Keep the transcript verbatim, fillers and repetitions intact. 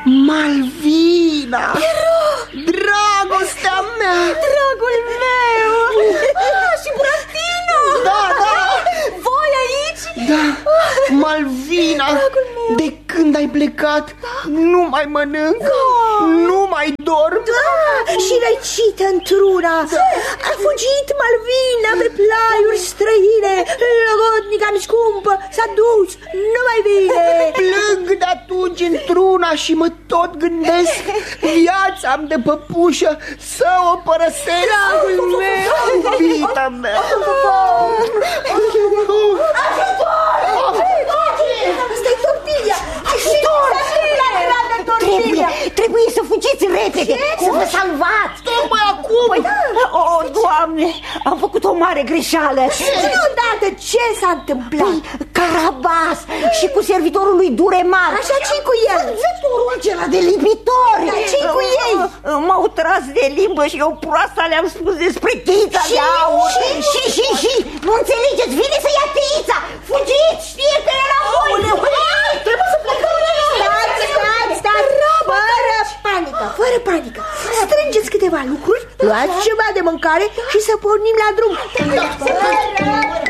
Malvina! Dragostea mea! Dragul meu! Ah, și Buratino! Da, da! Voi aici? Da, Malvina, de când ai plecat, nu mai mănânc, nu mai dorm. Da, și răcită într-una. A fugit Malvina pe plaiuri străine, logodnica mi scumpă, s-a dus, nu mai vine. Plâng de atunci într-una și mă tot gândesc, viața-mi de păpușă să o părăsesc. Dragul meu, iubita mea. asta-i tortilla. Ajutor! Trebuie, trebuie să fugiți repede. Să vă salvați. Tocmai acum. Păi, o, Doamne, am făcut o mare greșeală. Și odată ce s-a întâmplat? Păi, Carabas și cu servitorul lui Duremar. Așa, ce-i cu el? Văzătorul acela de lipitori. Dar ce-i cu ei? M-au tras de limbă și eu proasta le-am spus despre cheița de aur. Și, și, și, nu înțelegeți, vine să ia cheița. Fugiți, știe că e la voi. Trebuie să plecăm. Stați, stați, stați, fără panică, fără panică. Strângeți câteva lucruri, luați ceva de mâncare și să pornim la drum.